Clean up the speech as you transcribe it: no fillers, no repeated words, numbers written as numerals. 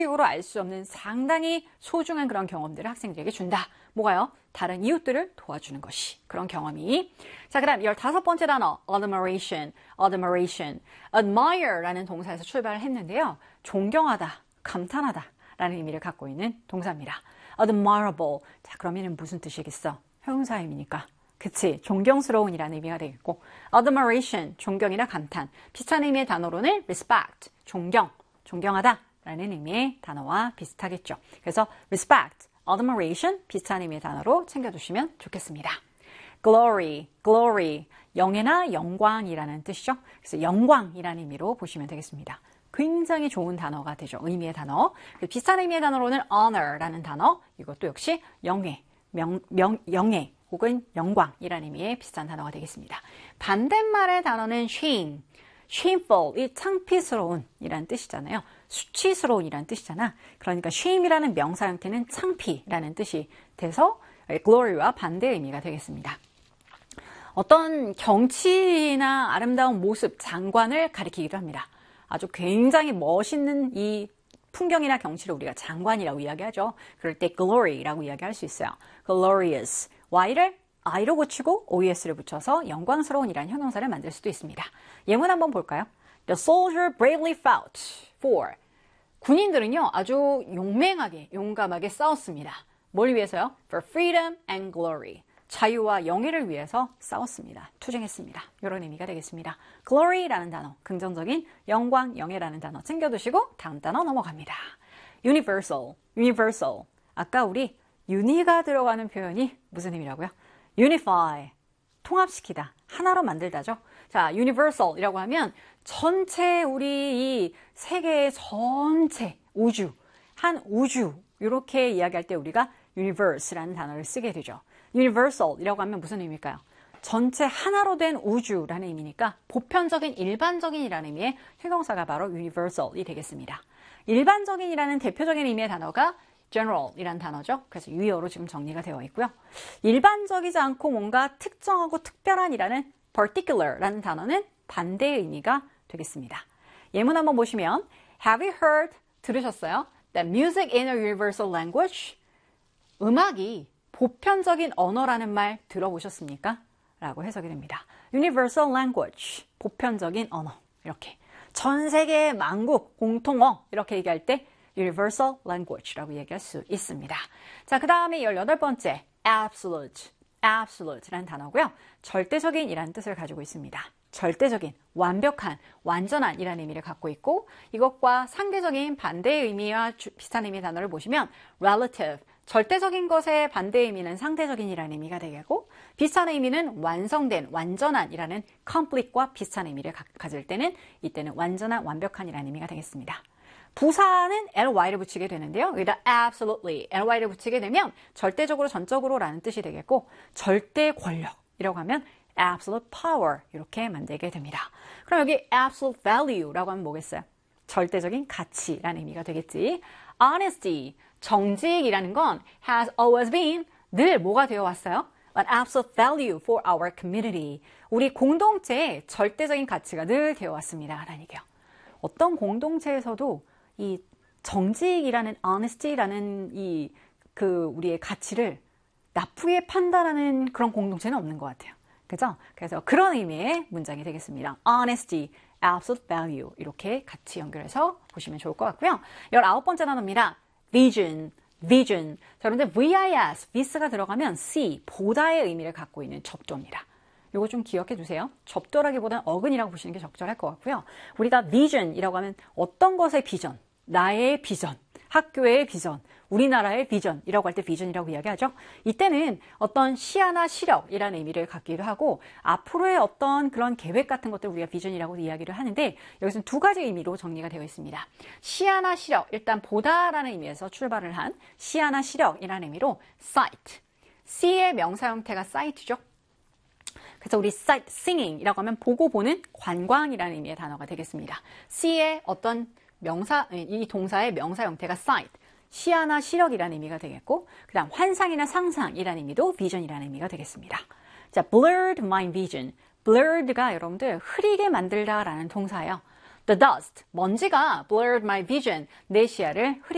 으로 알 수 없는 상당히 소중한 그런 경험들을 학생들에게 준다. 뭐가요? 다른 이웃들을 도와주는 것이. 그런 경험이. 자, 그 다음 15번째 단어 admiration. admire라는 동사에서 출발을 했는데요. 존경하다, 감탄하다 라는 의미를 갖고 있는 동사입니다. admirable. 자, 그러면 무슨 뜻이겠어? 형용사임이니까. 그치, 존경스러운 이라는 의미가 되겠고 admiration, 존경이나 감탄. 비슷한 의미의 단어로는 respect, 존경하다 라는 의미의 단어와 비슷하겠죠. 그래서 respect, admiration 비슷한 의미의 단어로 챙겨두시면 좋겠습니다. glory, 영예나 영광이라는 뜻이죠. 그래서 영광이라는 의미로 보시면 되겠습니다. 굉장히 좋은 단어가 되죠. 의미의 단어. 비슷한 의미의 단어로는 honor라는 단어, 이것도 역시 영예, 영예 혹은 영광이라는 의미의 비슷한 단어가 되겠습니다. 반대말의 단어는 shame, shameful, 이 창피스러운 이라는 뜻이잖아요. 수치스러운 이라는 뜻이잖아. 그러니까 shame이라는 명사 형태는 창피라는 뜻이 돼서 glory와 반대의 의미가 되겠습니다. 어떤 경치나 아름다운 모습, 장관을 가리키기도 합니다. 아주 굉장히 멋있는 이 풍경이나 경치를 우리가 장관이라고 이야기하죠. 그럴 때 glory라고 이야기할 수 있어요. glorious, y를 i로 고치고 oes를 붙여서 영광스러운 이라는 형용사를 만들 수도 있습니다. 예문 한번 볼까요? The soldier bravely fought for. 군인들은요, 아주 용감하게 싸웠습니다. 뭘 위해서요? For freedom and glory. 자유와 영예를 위해서 싸웠습니다. 투쟁했습니다. 이런 의미가 되겠습니다. glory라는 단어, 긍정적인 영광, 영예라는 단어 챙겨두시고 다음 단어 넘어갑니다. universal. 아까 우리 uni가 들어가는 표현이 무슨 의미라고요? unify, 통합시키다, 하나로 만들다죠. 자, universal이라고 하면 전체 우리 이 세계의 전체 우주, 한 우주 이렇게 이야기할 때 우리가 universe라는 단어를 쓰게 되죠. universal이라고 하면 무슨 의미일까요? 전체 하나로 된 우주라는 의미니까 보편적인, 일반적인이라는 의미의 형용사가 바로 universal이 되겠습니다. 일반적인이라는 대표적인 의미의 단어가 general이라는 단어죠. 그래서 유의어로 지금 정리가 되어 있고요. 일반적이지 않고 뭔가 특정하고 특별한이라는 particular라는 단어는 반대의 의미가 되겠습니다. 예문 한번 보시면 Have you heard? 들으셨어요? That music is a universal language? 음악이 보편적인 언어라는 말 들어보셨습니까? 라고 해석이 됩니다. Universal language, 보편적인 언어. 이렇게 전 세계 만국 공통어 이렇게 얘기할 때 Universal language라고 얘기할 수 있습니다. 자, 그 다음에 18번째 absolute라는 단어고요. 절대적인이라는 뜻을 가지고 있습니다. 절대적인, 완벽한, 완전한 이라는 의미를 갖고 있고 이것과 상대적인 반대의 의미와 비슷한 의미의 단어를 보시면 relative, 절대적인 것의 반대의 의미는 상대적인이라는 의미가 되겠고 비슷한 의미는 완성된, 완전한이라는 complete과 비슷한 의미를 가질 때는 이때는 완전한, 완벽한이라는 의미가 되겠습니다. 부사는 ly를 붙이게 되는데요. 여기다 absolutely, ly를 붙이게 되면 절대적으로, 전적으로라는 뜻이 되겠고 절대 권력이라고 하면 absolute power 이렇게 만들게 됩니다. 그럼 여기 absolute value라고 하면 뭐겠어요? 절대적인 가치라는 의미가 되겠지. honesty, 정직이라는 건 has always been, 늘 뭐가 되어 왔어요? An absolute value for our community. 우리 공동체의 절대적인 가치가 늘 되어 왔습니다. 라는 얘기예요. 어떤 공동체에서도 이 정직이라는 honesty라는 우리의 가치를 나쁘게 판단하는 그런 공동체는 없는 것 같아요. 그죠? 그래서 그런 의미의 문장이 되겠습니다. honesty, absolute value 이렇게 같이 연결해서 보시면 좋을 것 같고요. 19번째 단어입니다. vision. 자, 여러분들 vis가 들어가면 see, 보다의 의미를 갖고 있는 접두입니다. 이거 좀 기억해 두세요. 접두라기보다는 어근이라고 보시는 게 적절할 것 같고요. 우리가 vision이라고 하면 어떤 것의 비전, 나의 비전, 학교의 비전, 우리나라의 비전이라고 할 때 비전이라고 이야기하죠. 이때는 어떤 시야나 시력이라는 의미를 갖기도 하고 앞으로의 어떤 그런 계획 같은 것들 우리가 비전이라고 이야기를 하는데 여기서는 두 가지 의미로 정리가 되어 있습니다. 시야나 시력, 일단 보다라는 의미에서 출발을 한 시야나 시력이라는 의미로 sight, see의 명사 형태가 sight죠. 그래서 우리 sightseeing이라고 하면 보고 보는 관광이라는 의미의 단어가 되겠습니다. see의 어떤 명사, 이 동사의 명사 형태가 sight, 시야나 시력이라는 의미가 되겠고 그 다음 환상이나 상상이라는 의미도 vision이라는 의미가 되겠습니다. 자, blurred my vision. blurred가 여러분들 흐리게 만들다라는 동사예요. The dust, 먼지가 blurred my vision, 내 시야를 흐리게